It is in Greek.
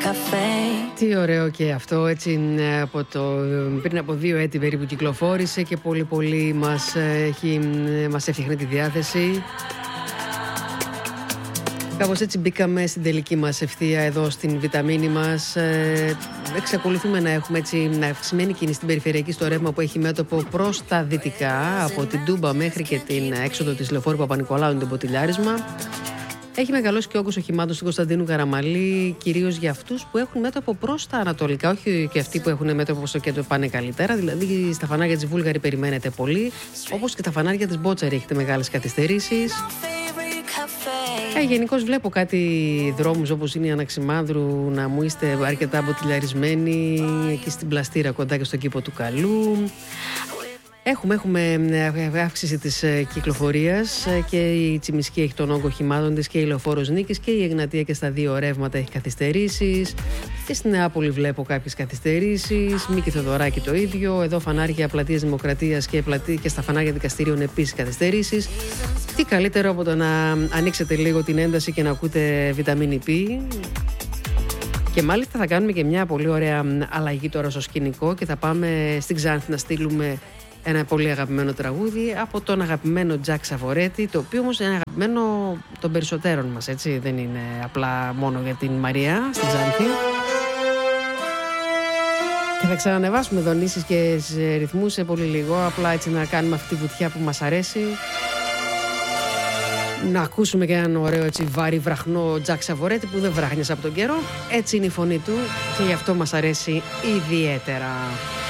Τι ωραίο και αυτό, έτσι πριν από 2 έτη περίπου κυκλοφόρησε και πολύ μας έφτιαχνε τη διάθεση. Κάπως έτσι μπήκαμε στην τελική μας ευθεία εδώ στην βιταμίνη μας. Εξακολουθούμε να έχουμε έτσι αυξημένη κίνηση στην περιφερειακή στο ρεύμα που έχει μέτωπο προς τα δυτικά, από την Τούμπα μέχρι και την έξοδο της λεωφόρου Παπα-Νικολάου, το ποτηλιάρισμα. Έχει μεγαλώσει και ο όγκος οχημάτων στην Κωνσταντίνου Καραμαλή, κυρίως για αυτούς που έχουν μέτωπο προς τα ανατολικά, όχι και αυτοί που έχουν μέτωπο στο κέντρο πάνε καλύτερα. Δηλαδή στα φανάρια της Βούλγαρη περιμένετε πολύ, όπως και τα φανάρια της Μπότσαρη έχετε μεγάλες καθυστερήσεις. Γενικώς βλέπω κάτι δρόμους όπως είναι η Αναξιμάνδρου να μου είστε αρκετά μποτιλιαρισμένοι, εκεί στην Πλαστήρα κοντά και στον κήπο του Καλού. Έχουμε αύξηση της κυκλοφορίας και η Τσιμισκή έχει τον όγκο οχημάτων της και η Λεωφόρος Νίκης και η Εγνατία και στα 2 ρεύματα έχει καθυστερήσεις. Και στην Νεάπολη βλέπω κάποιες καθυστερήσεις, Μίκη Θεοδωράκη το ίδιο, εδώ φανάρια Πλατείας Δημοκρατίας και στα φανάρια δικαστηρίων επίσης καθυστερήσεις. Τι καλύτερο από το να ανοίξετε λίγο την ένταση και να ακούτε βιταμίνη Π. Και μάλιστα θα κάνουμε και μια πολύ ωραία αλλαγή τώρα στο σκηνικό και θα πάμε στην Ξάνθη να στείλουμε ένα πολύ αγαπημένο τραγούδι από τον αγαπημένο Τζακ Σαβορέτη, το οποίο όμως είναι αγαπημένο των περισσότερων μας, έτσι, δεν είναι απλά μόνο για την Μαρία στην Ξάνθη. Και θα ξανανεβάσουμε δονήσεις και ρυθμούς σε πολύ λίγο, απλά έτσι να κάνουμε αυτή τη βουτιά που μας αρέσει. Να ακούσουμε και έναν ωραίο έτσι βάρη βραχνό Τζακ Σαβορέτη που δεν βράχνιασε από τον καιρό. Έτσι είναι η φωνή του και γι' αυτό μας αρέσει ιδιαίτερα.